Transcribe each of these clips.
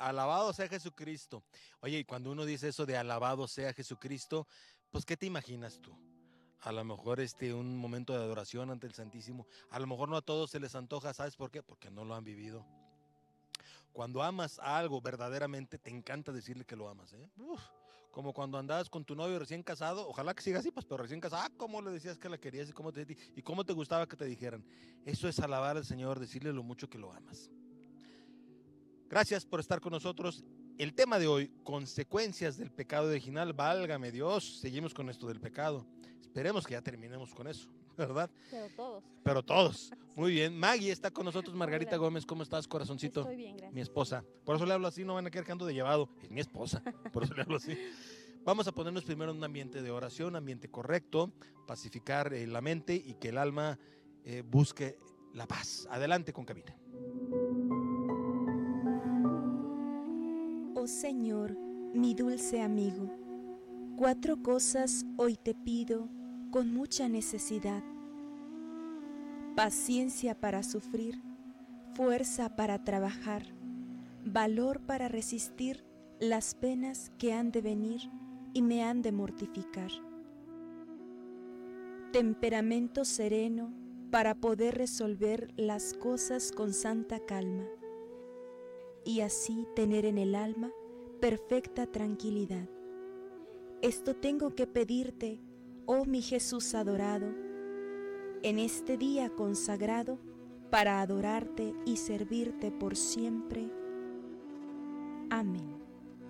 Alabado sea Jesucristo. Oye, y cuando uno dice eso de alabado sea Jesucristo, pues ¿qué te imaginas tú? A lo mejor un momento de adoración ante el Santísimo. A lo mejor no a todos se les antoja, ¿sabes por qué? Porque no lo han vivido. Cuando amas a algo verdaderamente, te encanta decirle que lo amas, ¿eh? Uf, como cuando andabas con tu novio recién casado, ojalá que siga así, pues, pero recién casado, ¿cómo le decías que la querías y cómo te gustaba que te dijeran? Eso es alabar al Señor, decirle lo mucho que lo amas. Gracias por estar con nosotros. El tema de hoy, consecuencias del pecado original, válgame Dios, seguimos con esto del pecado. Esperemos que ya terminemos con eso, ¿verdad? Pero todos. Pero todos. Sí. Muy bien. Maggie está con nosotros, Margarita Hola. Gómez, ¿cómo estás, corazoncito? Estoy bien, Mi gracias. esposa. Por eso le hablo así, no van a quedar que ando de llevado. Es mi esposa, por eso le hablo así. Vamos a ponernos primero en un ambiente de oración, un ambiente correcto, pacificar la mente y que el alma busque la paz. Adelante con cabina. Oh Señor, mi dulce amigo, 4 cosas hoy te pido con mucha necesidad: paciencia para sufrir, fuerza para trabajar, valor para resistir las penas que han de venir y me han de mortificar, temperamento sereno para poder resolver las cosas con santa calma y así tener en el alma perfecta tranquilidad. Esto tengo que pedirte, oh mi Jesús adorado, en este día consagrado para adorarte y servirte por siempre. Amén.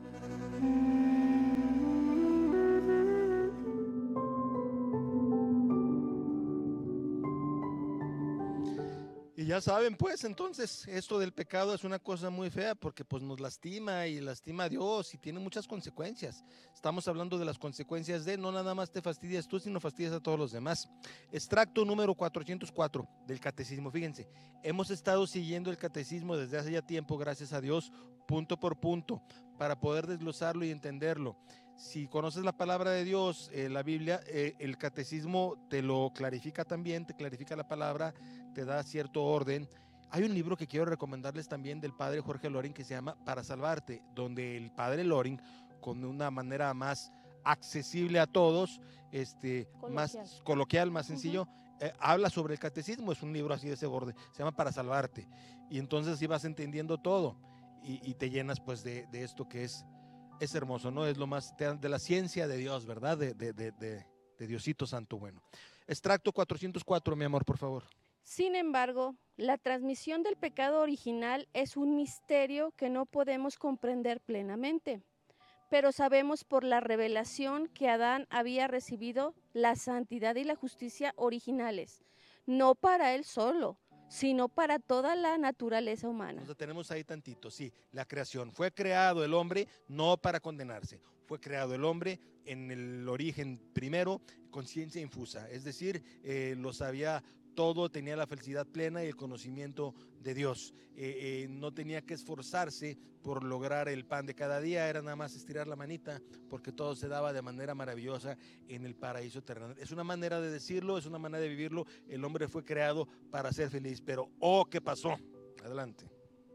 Y ya saben, pues, entonces, esto del pecado es una cosa muy fea porque pues nos lastima y lastima a Dios y tiene muchas consecuencias. Estamos hablando de las consecuencias de no nada más te fastidias tú, sino fastidias a todos los demás. Extracto número 404 del Catecismo. Fíjense, hemos estado siguiendo el Catecismo desde hace ya tiempo, gracias a Dios, punto por punto, para poder desglosarlo y entenderlo. Si conoces la palabra de Dios, la Biblia, el catecismo te lo clarifica también, te clarifica la palabra, te da cierto orden. Hay un libro que quiero recomendarles también del padre Jorge Loring que se llama Para Salvarte, donde el padre Loring, con una manera más accesible a todos, más coloquial, más sencillo, habla sobre el catecismo. Es un libro así de ese borde, se llama Para Salvarte. Y entonces sí vas entendiendo todo y te llenas pues de esto que es hermoso, ¿no? Es lo más de la ciencia de Dios, ¿verdad? De Diosito Santo Bueno. Extracto 404, mi amor, por favor. Sin embargo, la transmisión del pecado original es un misterio que no podemos comprender plenamente, pero sabemos por la revelación que Adán había recibido la santidad y la justicia originales, no para él solo, sino para toda la naturaleza humana. Nos tenemos ahí tantito, sí, la creación. Fue creado el hombre no para condenarse, fue creado el hombre en el origen primero, conciencia infusa, es decir, lo sabía todo, tenía la felicidad plena y el conocimiento de Dios. No tenía que esforzarse por lograr el pan de cada día, era nada más estirar la manita, porque todo se daba de manera maravillosa en el paraíso terrenal. Es una manera de decirlo, es una manera de vivirlo. El hombre fue creado para ser feliz, pero oh, ¿qué pasó? Adelante.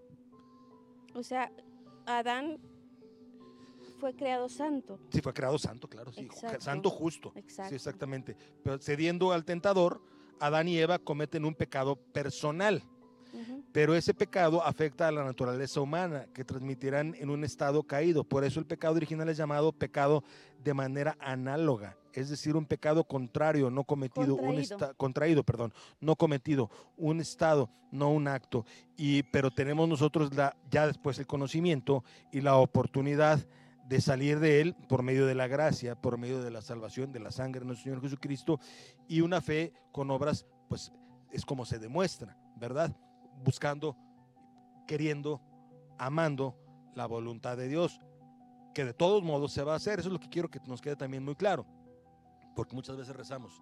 O sea, Adán fue creado santo. Sí, fue creado santo, claro, sí. Exacto. Santo justo. Exacto. Sí, exactamente. Pero cediendo al tentador, Adán y Eva cometen un pecado personal. Pero ese pecado afecta a la naturaleza humana, que transmitirán en un estado caído. Por eso el pecado original es llamado pecado de manera análoga, es decir, un pecado contrario, no cometido, contraído, no cometido, un estado, no un acto. Pero tenemos nosotros ya después el conocimiento y la oportunidad de salir de él por medio de la gracia, por medio de la salvación, de la sangre de nuestro Señor Jesucristo, y una fe con obras, pues es como se demuestra, ¿verdad? Buscando, queriendo, amando la voluntad de Dios, que de todos modos se va a hacer. Eso es lo que quiero que nos quede también muy claro, porque muchas veces rezamos,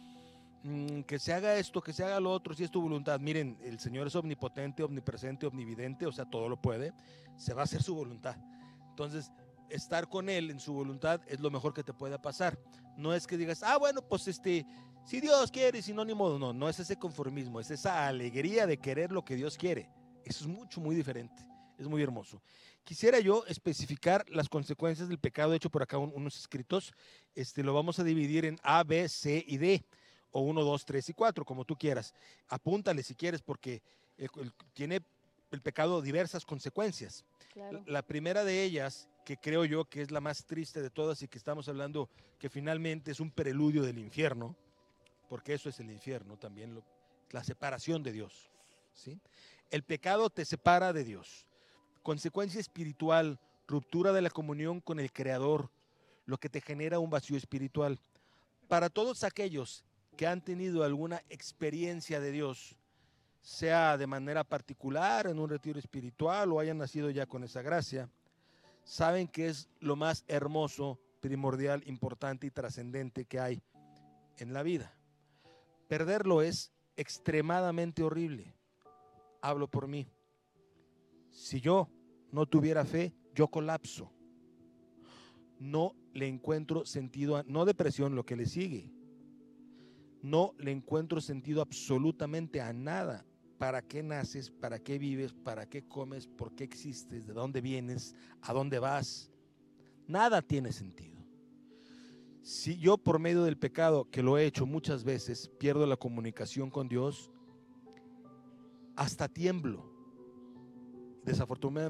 que se haga esto, que se haga lo otro, si es tu voluntad. Miren, el Señor es omnipotente, omnipresente, omnividente, o sea, todo lo puede, se va a hacer su voluntad. Entonces, estar con Él en su voluntad es lo mejor que te pueda pasar. No es que digas, bueno, pues si Dios quiere, si no, ni modo. No es ese conformismo, es esa alegría de querer lo que Dios quiere. Eso es mucho, muy diferente. Es muy hermoso. Quisiera yo especificar las consecuencias del pecado. He hecho por acá unos escritos. Lo vamos a dividir en A, B, C y D, o 1, 2, 3 y 4, como tú quieras. Apúntale si quieres, porque tiene el pecado diversas consecuencias. Claro. La primera de ellas, que creo yo que es la más triste de todas y que estamos hablando que finalmente es un preludio del infierno, porque eso es el infierno también, la separación de Dios, ¿sí? El pecado te separa de Dios. Consecuencia espiritual, ruptura de la comunión con el Creador, lo que te genera un vacío espiritual. Para todos aquellos que han tenido alguna experiencia de Dios, sea de manera particular en un retiro espiritual o hayan nacido ya con esa gracia, saben que es lo más hermoso, primordial, importante y trascendente que hay en la vida. Perderlo es extremadamente horrible. Hablo por mí. Si yo no tuviera fe, yo colapso. No le encuentro sentido, no depresión, lo que le sigue. No le encuentro sentido absolutamente a nada. ¿Para qué naces? ¿Para qué vives? ¿Para qué comes? ¿Por qué existes? ¿De dónde vienes? ¿A dónde vas? Nada tiene sentido. Si yo por medio del pecado, que lo he hecho muchas veces, pierdo la comunicación con Dios, hasta tiemblo. Desafortunadamente